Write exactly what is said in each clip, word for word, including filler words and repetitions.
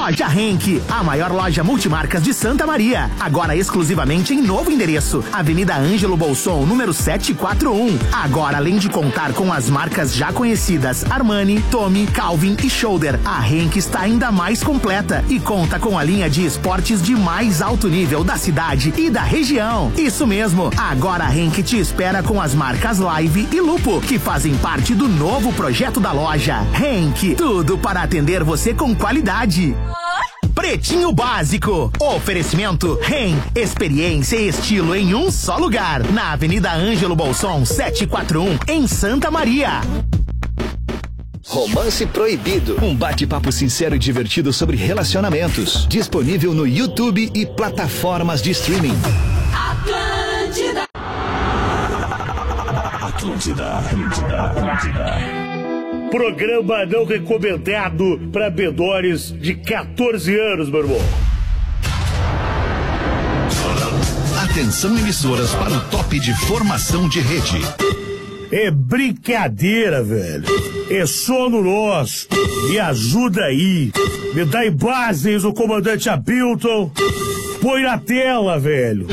Loja Henk, a maior loja multimarcas de Santa Maria. Agora exclusivamente em novo endereço, Avenida Ângelo Bolson, número setecentos e quarenta e um. Agora, além de contar com as marcas já conhecidas Armani, Tommy, Calvin e Shoulder, a Henk está ainda mais completa e conta com a linha de esportes de mais alto nível da cidade e da região. Isso mesmo, agora a Henk te espera com as marcas Live e Lupo, que fazem parte do novo projeto da loja. Henk, tudo para atender você com qualidade. Pretinho Básico. Oferecimento Ren, experiência e estilo em um só lugar. Na Avenida Ângelo Bolson, setecentos e quarenta e um, em Santa Maria. Romance Proibido. Um bate-papo sincero e divertido sobre relacionamentos. Disponível no YouTube e plataformas de streaming. Atlântida. Atlântida, Atlântida, Atlântida. Programa não recomendado para menores de quatorze anos, meu irmão. Atenção, emissoras, para o top de formação de rede. É brincadeira, velho. É sono nosso. Me ajuda aí. Me dá imagens o comandante Hamilton. Põe na tela, velho.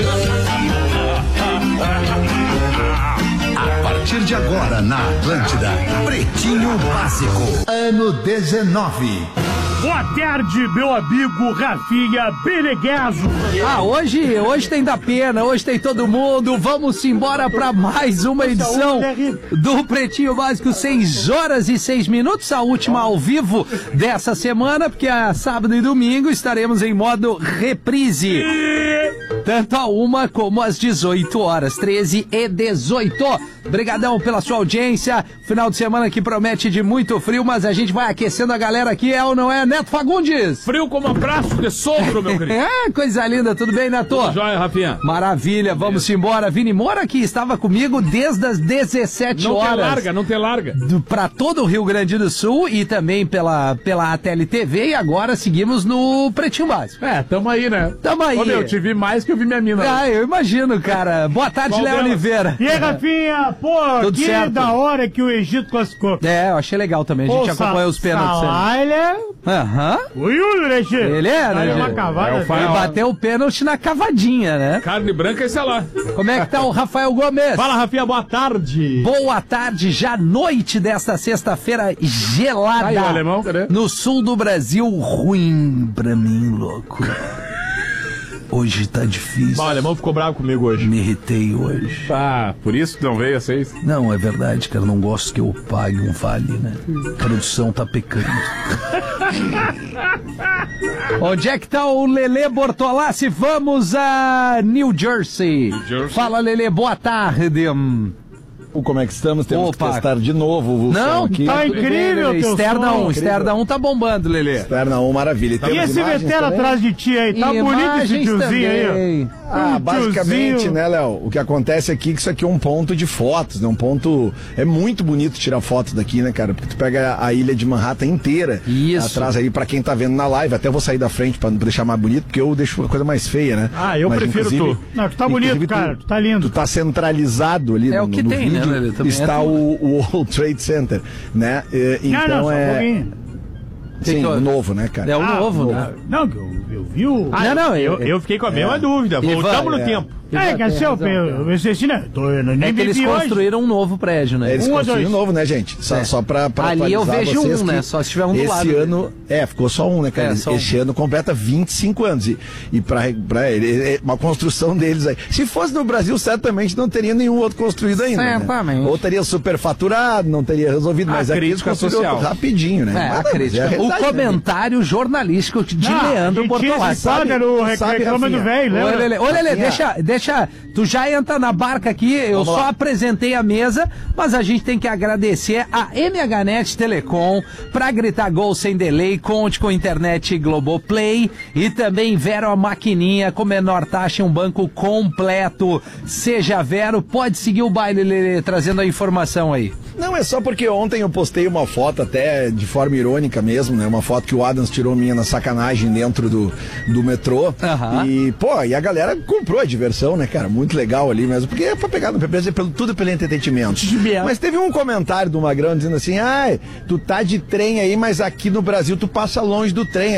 A partir de agora, na Atlântida, Pretinho Básico, ano dezenove. Boa tarde, meu amigo Rafinha Beneguezo. Ah, hoje, hoje tem da pena, hoje tem todo mundo. Vamos embora para mais uma edição do Pretinho Básico, seis horas e seis minutos, a última ao vivo dessa semana, porque a sábado e domingo estaremos em modo reprise. Tanto a uma como às dezoito horas, treze e dezoito. Obrigadão pela sua audiência. Final de semana que promete de muito frio, mas a gente vai aquecendo a galera aqui, é ou não é, Neto Fagundes? Frio como abraço de sogro, meu querido. É, coisa linda, tudo bem, Neto? Tudo jóia, Rafinha. Maravilha, vamos Beleza. embora. Vini Moura, que estava comigo desde as dezessete não horas. Não tem larga, não tem larga. Do, pra todo o Rio Grande do Sul e também pela, pela A T L T V, e agora seguimos no Pretinho Básico. É, tamo aí, né? Tamo aí. Ô, meu, te vi mais que eu vi minha mina. Ah, né? eu imagino, cara. Boa tarde, Léo Oliveira. E aí, Rafinha? Pô, Tudo que certo. da hora que o Egito classificou. É, eu achei legal também. A gente Pô, acompanhou os pênaltis. Ah, ele é... Aham. O Yuri, né, Che? Ele é, né? Ele é uma cavada. É o Ele bateu o pênalti na cavadinha, né? Carne branca e sei lá. Como é que tá o Rafael Gomes? Fala, Rafinha, boa tarde. Boa tarde, já noite desta sexta-feira gelada. Aí, o alemão, cadê? No sul do Brasil, ruim pra mim, louco. Hoje tá difícil. Bah, o alemão ficou bravo comigo hoje. Me irritei hoje. Ah, por isso que não veio a seis. Não, é verdade, cara. Não gosto que eu pague um vale, né? A produção tá pecando. Onde é que tá o Lelê Bortolassi? Vamos a New Jersey. New Jersey. Fala, Lelê, boa tarde. Como é que estamos? Temos Opa. que testar de novo o Não, som aqui. tá tudo incrível bem, teu Externa som, um, Externa um tá bombando, Lelê. Externa um, maravilha. E Temos esse imagens vetero também? atrás de ti aí? Tá bonito esse Imagens tiozinho aí, ó. também. Ah, Um basicamente, tiozinho. né, Léo? O que acontece aqui é que isso aqui é um ponto de fotos, né? Um ponto... É muito bonito tirar fotos daqui, né, cara? Porque tu pega a ilha de Manhattan inteira. Isso. Atrás aí, pra quem tá vendo na live. Até vou sair da frente pra não deixar mais bonito, porque eu deixo a coisa mais feia, né? Ah, eu Mas, prefiro inclusive- tu. Não, tu tá bonito, inclusive, cara. Tu tá lindo. Tu tá centralizado ali É no, o que no tem, né, vídeo. Lelê? Também Está é tudo. o, o World Trade Center, né? E- Não, então não, só um é... pouquinho. Sim, que o eu- novo, né, cara? É o Ah, novo, novo. né? Não, eu, eu vi o... não, não, Eu, eu fiquei com a mesma É. dúvida. Ivan, Voltamos no é. tempo. É, que assim, eu, eu, eu sei assim, né? Tô- eu nem É que eles vivi hoje. construíram um novo prédio, né? Eles Um ou construíram dois? novo, né, gente? Só, É. só pra, pra Ali eu atualizar vejo vocês um, que né? Só se tiver um do esse lado. ano, é, ficou só um, né, cara? É, só um. Esse ano completa vinte e cinco anos. E, e pra, pra ele, é uma construção deles aí. Se fosse no Brasil, certamente não teria nenhum outro construído ainda. Certamente. Né? Ou teria superfaturado, não teria resolvido, A mas aqui eles crítica construíram social. rapidinho, né? É, Mas, a crítica. é a o realidade, né? comentário jornalístico de Não, Leandro a gente tinha Bortolassi. esse quadro no Rec- sabe, Reclama do Rafinha? Velho, Ô, lembra? Lelê, ô, Lelê, Rafinha. deixa, deixa, tu já entra na barca aqui, eu Vamos só lá. apresentei a mesa, mas a gente tem que agradecer a M H Net Telecom, pra gritar gol sem delay, conte com internet Globoplay e também Vero a maquininha com menor taxa, um banco completo. Seja Vero, pode seguir o baile, Lelê, trazendo a informação aí. Não, é só porque ontem eu postei uma foto até de forma irônica mesmo, né? Uma foto que o Adams tirou minha na sacanagem dentro do, do metrô. Aham. E, pô, e a galera comprou a diversão, né, cara? Muito legal ali mesmo, porque é pra pegar no P P Z pelo, tudo pelo entretenimento. Mas teve um comentário do Magrão dizendo assim, ai, tu tá de trem aí, mas aqui no Brasil tu passa longe do trem.